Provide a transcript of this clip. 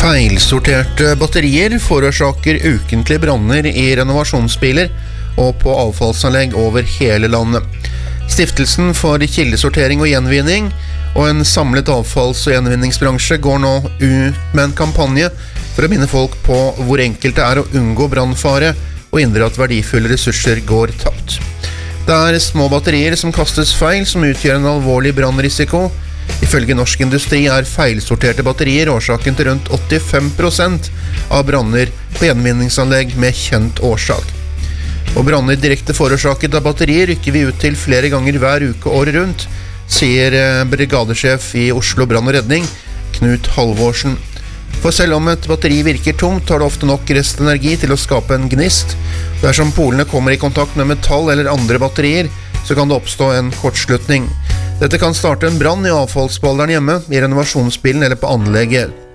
Feilsorterte batterier forårsaker ukentlige branner i renovasjonsbiler og på avfallsanlegg over hele landet. Stiftelsen for kildesortering og gjenvinning og en samlet avfalls- og gjenvinningsbransje går nå ut med en kampanje for å minne folk på hvor enkelt det er å unngå brannfare og hindre at verdifulle ressurser går tapt. Det er små batterier som kastes feil som utgjør en alvorlig brannrisiko. Ifølge Norsk Industri er feilsorterte batterier årsaken til rundt 85% av branner på gjenvinningsanlegg med kjent årsak. Og branner direkte forårsaket av batterier rykker vi ut til flere ganger hver uke året rundt, sier brigadesjef i Oslo Brann og Redning, Knut Halvorsen. For selv om et batteri virker tomt, har det ofte nok restenergi til å skape en gnist. Dersom polene kommer i kontakt med metall eller andre batterier, så kan det oppstå en kortslutning. Dette kan starte en brann i avfallsbeholderen hjemme, i renovasjonsbilen eller på anlegget.